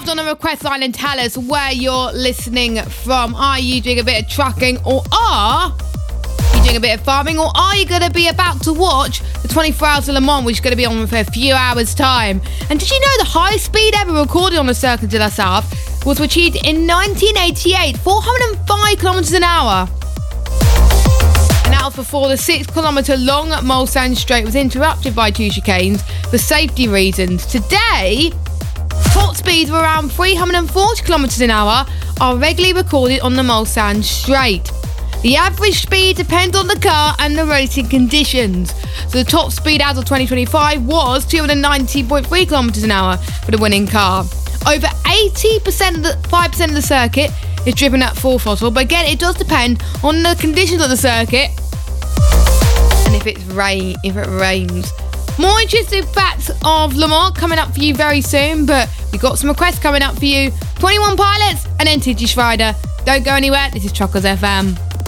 hopped on the request line and tell us where you're listening from. Are you doing a bit of trucking, or are you doing a bit of farming, or are you going to be about to watch the 24 Hours of Le Mans, which is going to be on for a few hours' time? And did you know the highest speed ever recorded on the Circuit de la Sarthe was achieved in 1988, 405 kilometres an hour? And that was before the 6-kilometre long Mulsanne Straight was interrupted by two chicanes for safety reasons. Today, top speeds of around 340 kilometres an hour are regularly recorded on the Mulsanne Straight. The average speed depends on the car and the racing conditions. So the top speed as of 2025 was 290.3 kilometres an hour for the winning car. Over 5% of the circuit is driven at full throttle, but again, it does depend on the conditions of the circuit and if it rains. More interesting facts of Le Mans coming up for you very soon, but we've got some requests coming up for you. 21 Pilots and then TG Schreider. Don't go anywhere. This is Truckers FM.